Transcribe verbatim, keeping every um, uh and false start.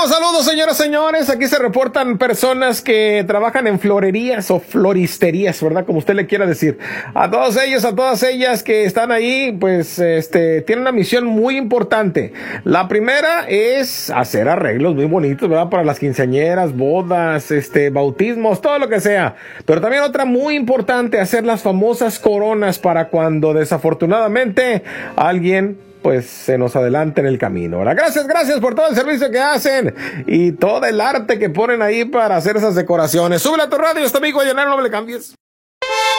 Saludos, saludos, señoras, señores. Aquí se reportan personas que trabajan en florerías o floristerías, ¿verdad? Como usted le quiera decir. A todos ellos, a todas ellas que están ahí, pues, este, tienen una misión muy importante. La primera es hacer arreglos muy bonitos, ¿verdad? Para las quinceañeras, bodas, este, bautismos, todo lo que sea. Pero también otra muy importante, hacer las famosas coronas para cuando desafortunadamente alguien pues se nos adelanta en el camino, ¿verdad? Gracias, gracias por todo el servicio que hacen y todo el arte que ponen ahí para hacer esas decoraciones. Súbele a tu radio, este amigo Llanero, no me le cambies.